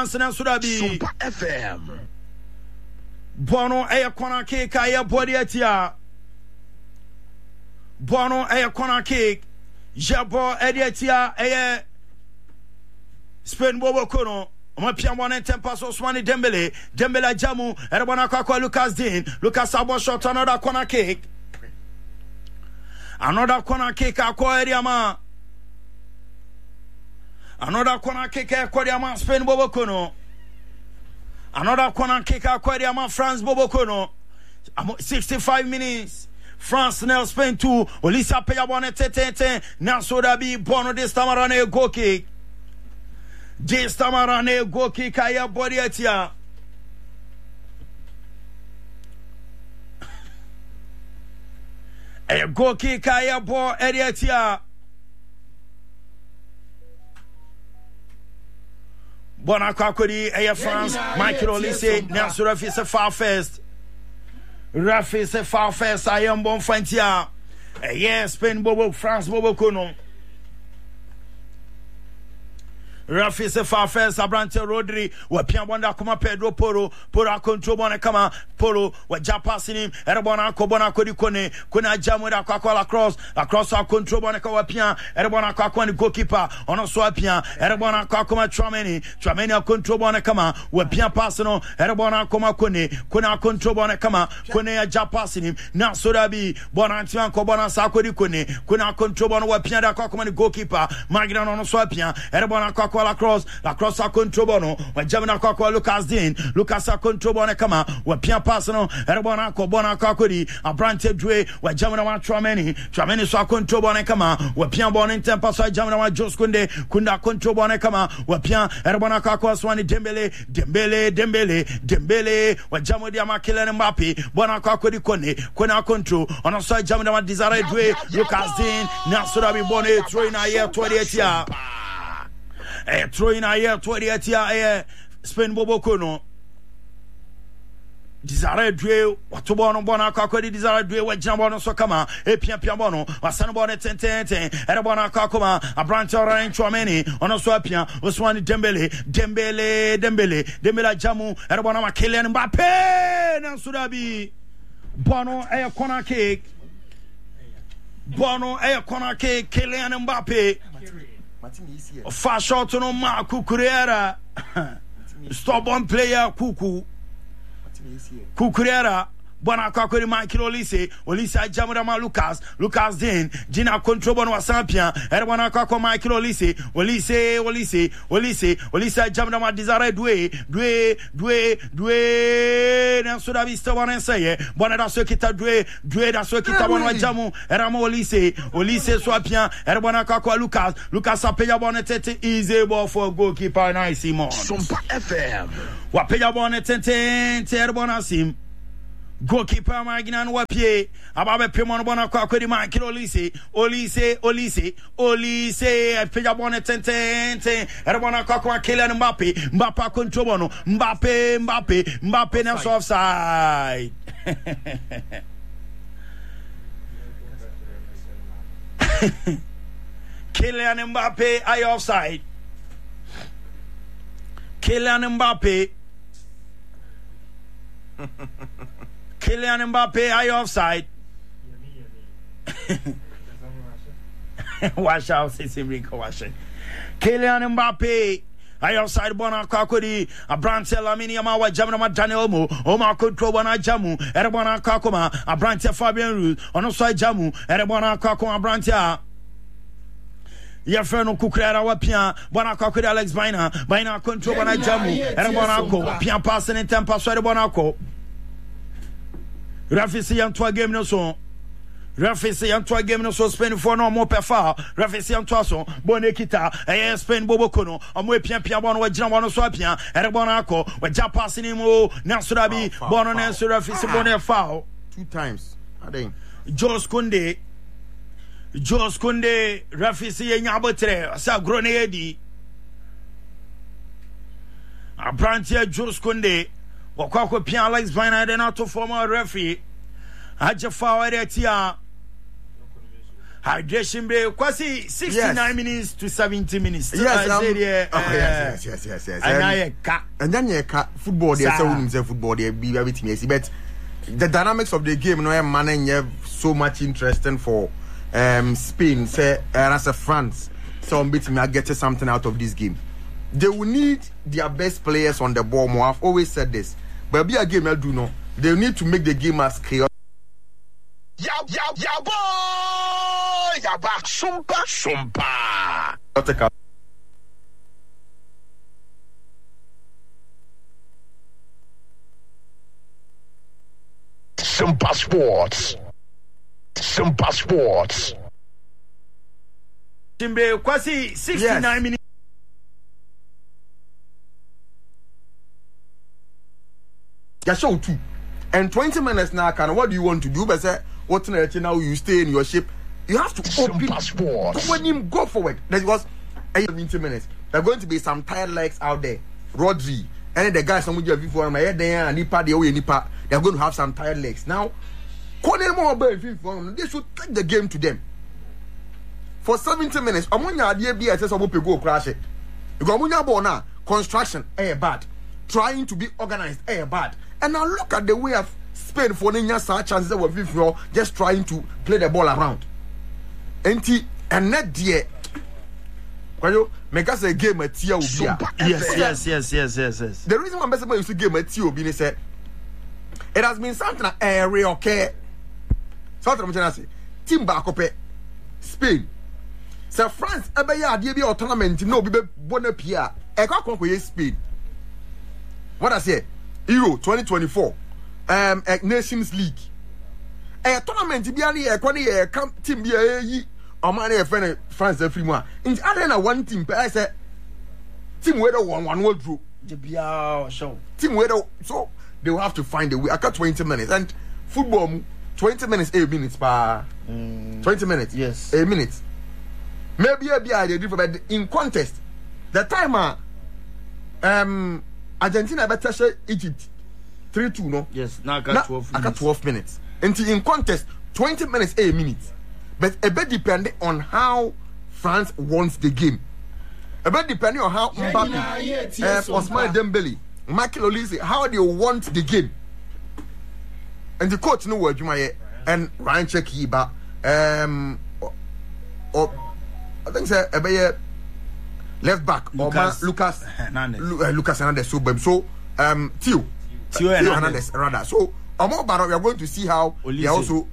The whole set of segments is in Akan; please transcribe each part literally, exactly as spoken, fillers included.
France na Surabi Super F M Bono eye corner kick aye body atia Bono eye corner kick Jabo ediatia eye Spain bobo kono Mapia one tempa so Ousmane Dembele Dembele jamu erebona kwa Lucas Digne Lucas Abo shot another corner kick another corner kick akwa area ma another corner kick akwa area ma Spain bobo kono another corner kick akwa area ma France bobo kono sixty-five minutes France now Spain two Olisa peya one ten ten now Sodabi Bono this time around a goal kick this time around a goal kick aya body atia a goal kick aya bo atia Bona Kakodi aya France Michael Olise now Sodabi is a far first Rafi se far first I am bon fantia yes Spain bobo France bobo kono Rafi se far first Abrante Rodri wa pia bonda kuma Pedro Poro Poro control bona kama Poro wa japasi him erebona ko bona ko di kone kuna jamu da kwa across across our control bona ka wa pia erebona kwa kwa ni goalkeeper ono so pia erebona kwa kuma Tchouameni Tchouameni control bona kama wa pia pass no erebona kuma kone kuna control bona kama kone ya japasi him na Sodabi bona antian ko bona sa ko di kone kuna control bona wa pia da kwa kuma ni goalkeeper Magna ono so pia erebona kwa la cross la cross a control bono wa jamina kwa kwa Lucas Digne Lucas a control bono kama wa pia pass no erebona ko bona kwa kodi Abrante Dwe wa jamina wa Tchouameni Tchouameni so a control bono kama wa pia bono tempa so jamina wa Jules Koundé Koundé control bono kama wa pia erebona kwa kwa Ousmane Dembele Dembele Dembele Dembele wa jamina dia ma Kylian Mbappé bona kwa kodi kone kone control ono so jamina wa Desire Dwe Lucas Digne na Sodabi bono throw in a year twenty-eight ya Eh, throw in a year twenty-eight year eh, Spain bobo kono Desire Dwe watobono bona kwa kwa Desire Dwe wa jambono so kama e pia pia bono wasano bono ten ten ten ere bona kwa koma Abrante Oran Tchouameni ono so pia Ousmane Dembele Dembele Dembele Dembele jamu ere bona ma Kylian Mbappé na Sodabi bono e corner kick bono e corner kick Kylian Mbappé fast shot no ma Cucurella stubborn player Kuku Cucurella bona kwa kwa Michael Olise Olise jamura ma Lucas Lucas Digne Gina control bona wasampia ere bona kwa kwa Michael Olise Olise Olise Olise Olise jamura ma Desire Dwe Dwe Dwe Dwe na Sodabi sta bona saye bona da so kita Dwe Dwe da so kita bona jamu ere ma Olise Olise swapia ere bona kwa kwa Lucas Lucas apeya bona tete easy ball for goalkeeper na Simon Super F M wa peya bona tete ere bona sim goalkeeper Magnan wapie ababe pemon bona kwa kwedi Michael Olise Olise Olise Olise peja bona ten ten ten erebona kwa kwa Kylian Mbappé Mbappé control bono Mbappé Mbappé Mbappé na offside Kylian Mbappé ay offside Kylian Mbappé Kylian Mbappé are you offside? Wash out, Sissy Rico washing. Kylian Mbappé are you offside? Bona Kakodi, a Abrante Lamine Yamal, Jamana Daniel Mo, Omar Control Bona Jamu, Erebona Kakoma, Abrante Fabian Ruiz, on offside Jamu, Erebona Kakoma Abrante. Yefreno Cucurella wapia bona Kakodi Alex Baina, Baina Control Bona Jamu, Erebona Ko, Pia passing in tempo, so Erebona Ko. Rafi se yantoa game no so Rafi se yantoa game no so Spain for no more perfa Rafi se yantoa so bone kita eh Spain bobo kono omo epia pia bono wagina bono so apia ere bono akọ wagja pass ni mo na Sodabi bono na so Rafi se bone foul two times adin Jules Koundé Jules Koundé Rafi se yenya abotre sa grone edi Abrante Jules Koundé wakwa ko pia Alex Baina de na to former referee aje foul area tia hydration break kwasi sixty-nine yes. minutes to seventy minutes. Yes, uh, um, say the, uh, oh, yes, yes, yes, yes, yes. And I um, ka. And then you ka football. They say we say football. They be everything you see, but the dynamics of the game, you know, man, and you have so much interesting for um Spain. Say and as a France, so I'm betting I get something out of this game. They will need their best players on the ball more. I've always said this, but be a game I do know. They need to make the game as chaotic. Ya ya ya boy, ya back sumpa sumpa. Sumpa Sports. Sumpa Sports. Timbre kwasi sixty-nine yes. minutes. Yeah, show two. And twenty minutes now, can what do you want to do? But say, what's now you stay in your ship. You have to open when him go forward. That was twenty minutes. There are going to be some tired legs out there. Rodri and the guys some before my head there and Nipa the way Nipa. They are going to have some tired legs. Now, they should take the game to them. For seventy minutes, Amunya idea be as a go crash it. Because Amunya Bona construction eh bad. Trying to be organized eh bad. And now look at the way of Spain for Ninya such chances that were just trying to play the ball around. And and net dear. You make us a game at Tia. Yes, yes, yes, yes, yes, yes. The reason why I'm saying you game at Tia Bini said it has been something area okay. Something I'm trying to say. Team Bakope, Spain. So France, ebe ya adie bi tournament no be bona pia. E kwa konko Spain. What I say? Euro twenty twenty-four. Um Nations League. E tournament bi ali e kwa ni e team bi yi o man e friend France every month. In other na one team I say team where the one one will draw. The bia show. Team where the so they will have to find a way. I got twenty minutes and football twenty minutes eight minutes per mm. twenty minutes. Yes. eight minutes. Maybe a be idea different but in contest the timer um Argentina better share Egypt three two no. Yes, now I got twelve minutes. I got twelve minutes. Until in contest twenty minutes eight minutes. But a bit depending on how France wants the game. A bit depending on how Mbappe, uh, Ousmane Dembele, Michael Olise, how they want the game. And the coach know what you might and Ryan Cherki, but um or I think say a bit left back Lucas, or Lucas Hernandez. Lu, uh, Lucas Hernandez so so um Theo Theo uh, Hernandez rather so um, but we are going to see how Olise. They also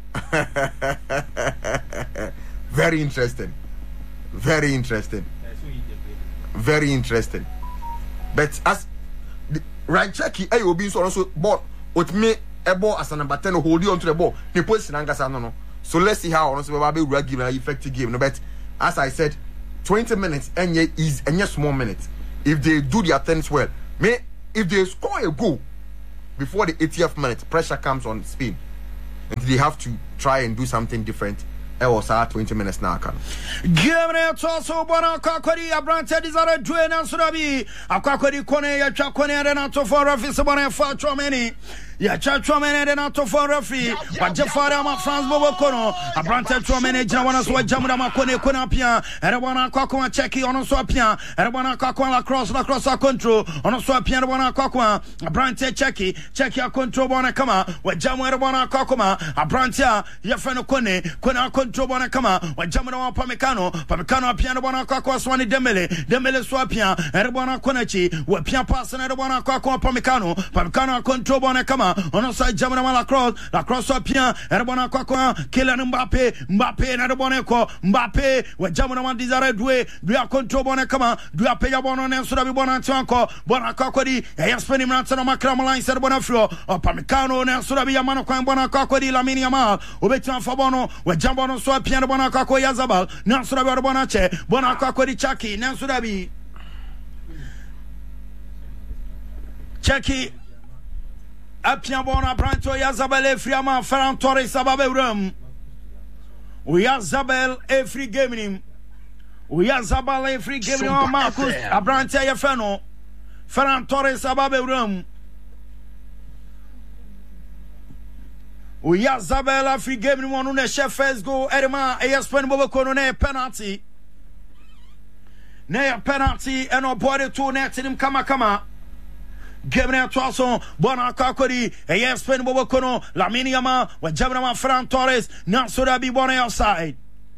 very interesting very interesting very interesting but as right checky I will be so also ball with me a ball as a number ten hold on to the ball the position angasa no no so let's see how also will be regular effective game no but as I said twenty minutes and yet is and yet small minutes if they do their things well may if they score a goal before the eightieth minute pressure comes on Spain and they have to try and do something different. It was at twenty minutes now. Give me also bona kakori abrante dizare dwe na surabi akakori kone ya cha kone na to for office bona fa chomeni ya cha chomeni na to for referee waje fara ma France bobo kono abrante chomeni jina wana so jamura ma kone kone apia ere bona akakwa cheki ono so apia ere bona akakwa la cross la cross a control ono so apia ere bona akakwa abrante cheki cheki a control bona kama wajamu ere bona akakwa abrante ya feno kone kone control bona kama wajamura wa Pamecano Pamecano apia bona akakwa Ousmane Dembele Dembele so apia ere bona konachi wa pia pass na ere bona akakwa Pamecano Pamecano control bona kama ono sa jamura la cross la cross apia ere bona akakwa Kylian Mbappe Mbappe na ere bona ko Mbappe wajamura wa Desire Doué Doué control bona kama Doué apia bona na so da bi bona twanko bona akakwa di ya speni mrata na makram line ser bona flo Pamecano na so da bi yamano kwa bona akakwa di Lamine Yamal obetia fa bono wajambo so apia ere bona akakwa Yazabal na so da bi bona che bona akakwa di Chaki na so da bi Chaki apia bona Branto Yazabal Efriama Ferran Torres ababe uram Yazabal every game him Yazabal every game him Marcus Abrante Yefeno Ferran Torres ababe uram Oya Zabella free game ni wonu na chef first goal Edema Spain Boboko no na penalty. Na penalty and no body to net him kama kama. Game na twaso bona kakori e Spain Boboko no Lamine Yamal wa Jabra Ferran Torres na so da bi bona outside.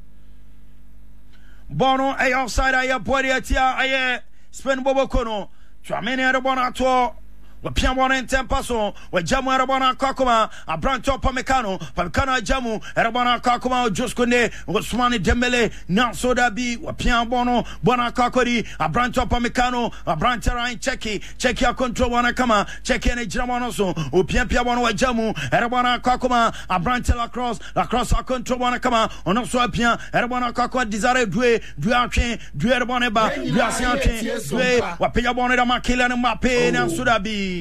Bono e outside aye body atia aye Spain Boboko no. Tramene Edebona to wa piamwana ntempa so wa jamu Edebona kakoma Abranto Pamecano Pamecano jamu Edebona kakoma Joskonde Ousmane Dembele Nansoda bi wa piambono bona kakori Abranto Pamecano Abrante Ryan Cheki Cheki a control wana kama Cheki ne jiramono so o pian piambono wa jamu Edebona kakoma Abrante Lacrosse Lacrosse a control wana kama ono so pian Edebona kakoma Desire Due Due atwen Due Edebona ba Due asian atwen Due wa piambono da Kylian Mbappé Nansoda bi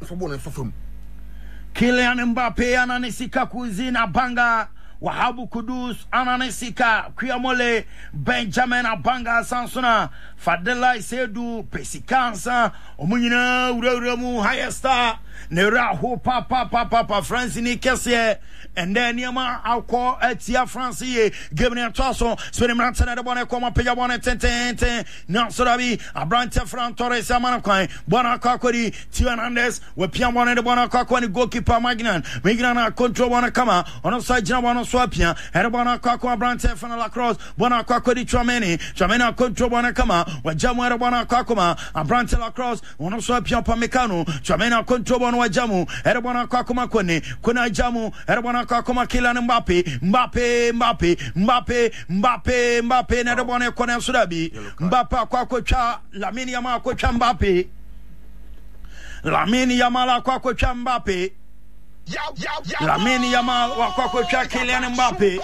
Kylian Mbappé ananisika kuzina banga Wahabu Kudus ananisika Kuyamole Benjamin Abanga Sansona Fadela Isedu Pesikansa Omunyina Uremu Highesta Nera ho papa papa papa France ni kese and then yama alko etia France ye gebne twaso spene mrantana de bone koma peja bone ten ten na so dabi Abrante Ferran Torres amana kwan bona kakori Tio Hernandez we pia bone de bona kakoni goalkeeper Magnan Magnan na control bona kama ono sa jina bona so apia ere bona kakwa Abrante Ferran Lacrosse bona kakori Tchouameni Tchouameni control bona kama we jamu ere bona kakoma Abrante Lacrosse ono so apia Pamecano Tchouameni control bona wajamu Edebona kakoma kone kuna jamu Edebona kakoma Kylian Mbappé Mbappé Mbappé Mbappé Mbappé Mbappé na Edebona kone sudabi Mbappé kwa kocha Lamine Yamal kocha Mbappé Lamine Yamal kwa kocha Mbappé Lamine Yamal kwa kocha Kylian Mbappé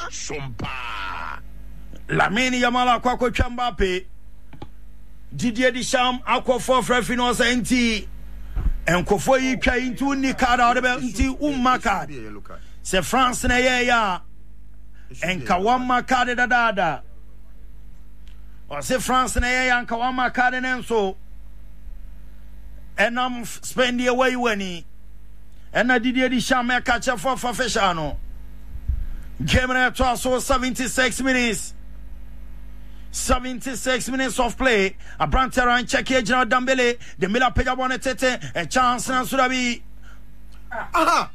Lamine Yamal kwa kocha Mbappé Didier Deschamps akwa for frefino sa enti enkofo yi twa into ni card out be nti umma card se France na ye ya enka wamma card da dada o se France na ye ya enka wamma card nenso enam spend the way wani ena Didier Deschamps e ka che for professional game na to so seventy-six minutes seventy-six minutes of play. Abrante Ryan Cheki Ejina Dembele. Dembele pega bone tete. A chance na Surabi. Aha.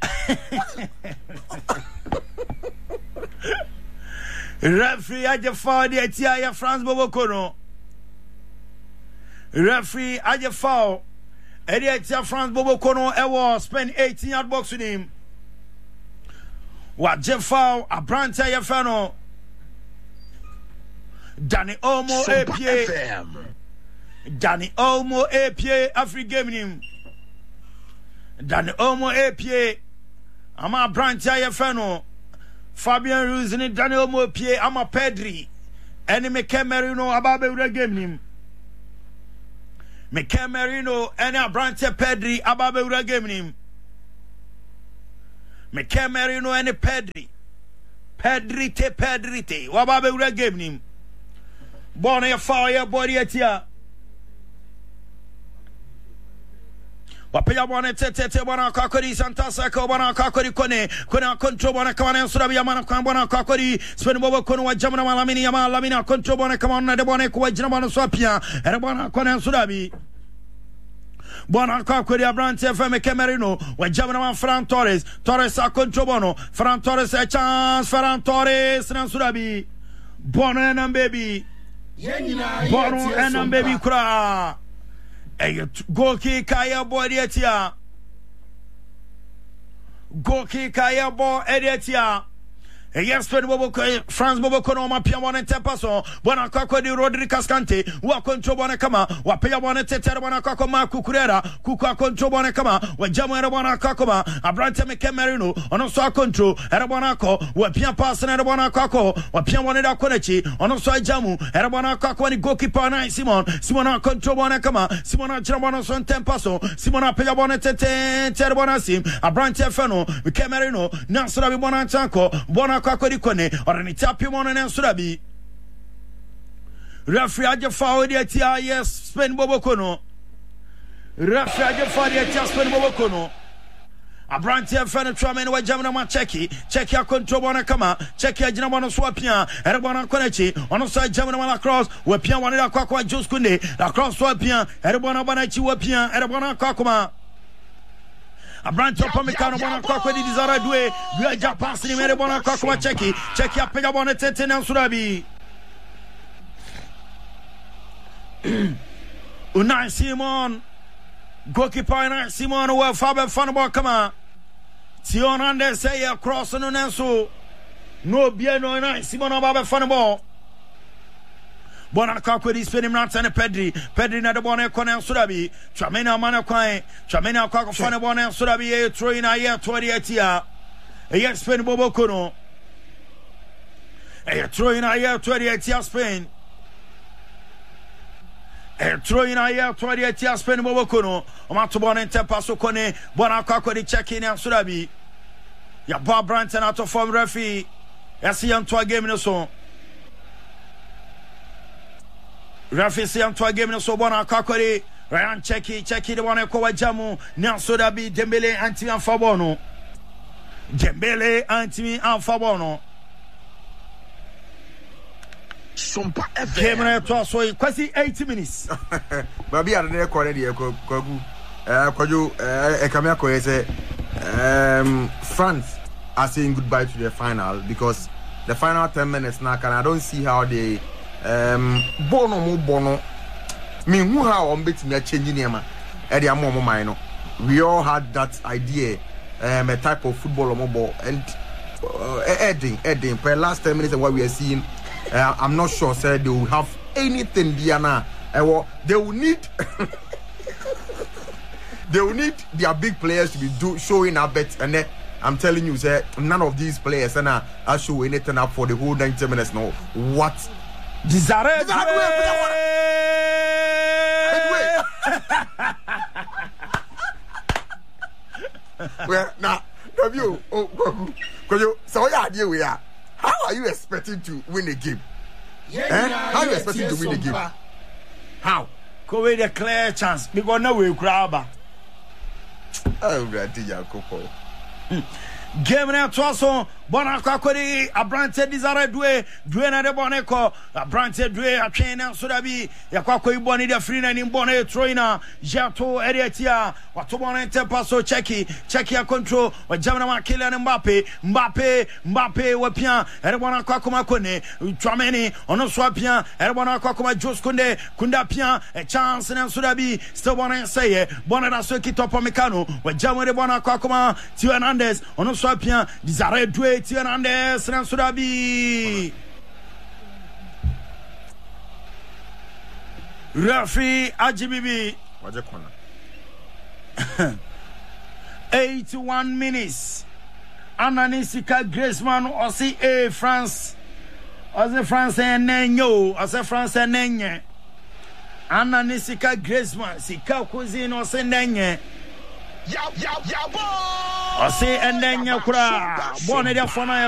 Referee aje foul di etia ya France Boboko no. Referee aje foul. Edi etia France Boboko no ewo spend eighteen yard box with him. Wa je foul Abrante ya fano. Danny Olmo A P A Danny Olmo A P A Afri game him Danny Olmo A P A Ama Branch Ayefano Fabian Ruiz ni Danny Olmo A P A Ama Pedri Eni Mike Merino Ababe ura game him Mike Merino Eni Branch Pedri Ababe ura game him Mike Merino Eni Pedri Pedri te Pedri te Wababe ura game him Bona ya fire body etia Wapia bona tete te bona kakori Santa Sako bona kakori kone kone control bona kama nsura biya mana kwa bona kakori spend bobo kono wa jamna Lamine Yamal Lamine control bona kama na de bona kwa jina bona swapia ere bona kone nsura bi Bona kakori Abrante Ferran Merino wa jamna Ferran Torres Torres a control bono Ferran Torres a chance Ferran Torres na nsura bi bona na baby Bono and baby cry. A goalkeeper kaya boy etia. Goalkeeper kaya boy etia. A yes, friend Boboko, France Boboko, no Mapia one and Tepaso, Bonacako di Rodri Cascante, who control Bonacama, Wapia one and Tetera Bonacoma, Cucurera, Cuca control Bonacama, when Jammer Bonacoma, Abrante Merino, on also control, Erabonaco, Wapia pass and Erabonaco, Wapia one and Aquanechi, on also Jamu, Erabonaco, and goalkeeper nine Simon, Simona control Bonacama, Simona Jamano Son Tempaso, Simona Pia one and Terbonasim, Abrante Feno, Merino, Nasra Bonachanco, Bona Kakori Kone, or any tapimon and Surabi. Referee aje foul di etia yes Spain Boboko no. Referee aje foul di etia Spain Boboko no. Abrantia Fana Tramen wa Jamna ma Cheki Cheki a control bona kama Cheki a jina bona swapia Erebona Konechi ono sa Jamna ma cross wapia wanira kwa kwa Jos Kunde la cross swapia Erebona Banachi wapia Erebona Kakuma Abrantia Pamekano bona kwa kwa Dizara Due Due ja pass ni Erebona Kakuma Cheki Cheki a pega bona tete na Surabi Unai Simon goalkeeper Unai Simon wa Faber Fanbo kama Tion Hernandez say across no nenso no bien no Unai Simon Faber Fanbo Bona Kakwedi spin not and Pedri Pedri na de bona kona Surabi Tramena mana kwan Tramena kwa fana bona Surabi e throw in a year twenty-eight ya e Spain bobo kono e throw in a year twenty-eight ya Spain throw in a year twenty-eight years Spain Bobokono, Omatobon and Tepaso Kone, Bonacako de check in and Surabi. Ya Bob Branton out of form referee. Yassian to a game in the song. Referee Sian to a game in the so Bonacako, Ryan Checky, Checky the one Kowa Jamu, Nan Surabi, Dembele, Antimi and Fabono. Dembele, Antimi and Fabono. Sumpa Game na to so quasi eighty minutes. Babi are there correct here Kogu. Eh Koju eh Ekamia ko say um France are saying goodbye to the final because the final ten minutes now can I don't see how they um bono mo bono me who how on bet me change niema e dey ammo mo mind no. We all had that idea um a type of football or ball and uh, heading heading per last ten minutes and what we are seeing Uh, I'm not sure, sir. They will have anything, Diana. Uh, they will need, they will need their big players to be do, showing up bet, and then I'm telling you, sir, none of these players and uh, are show anything up for the whole ninety minutes. No, what? Desire. Well, now, have you? Oh, because you so yeah, idea we are. How are you expecting to win a game? Yeah, eh? yeah, How are you yeah, expecting yeah, to win a game? Sumpa. How? Go with a clear chance because now we grab. Oh, Randy Jacopo. Game na twaso bona kwakori Abrante Desire Due Due na de boneko Abrante Due atwen na so da bi yakwakoi boni de free na ni boni troina Jato Eriatia wato bona tempa so Cheki Cheki a control wa jamna ma Kylian Mbappe Mbappe Mbappe wa pia ere bona kwakoma kone Trameni ono so pia ere bona kwakoma Jos Kunde Kunda pia a chance na so da bi still bona say bona da so kitopo mekano wa jamwe de bona kwakoma Tion Hernandez ono so pia Desire Due Tion Hernandez na Surabi Referee Ajibibi Waje kona eighty-one minutes Ananisika Griezmann osi e France osi France enenyo osi France enenye Ananisika Griezmann sika kuzini osi nenye Ya ya ya boy. osi enenye kura bone dia fona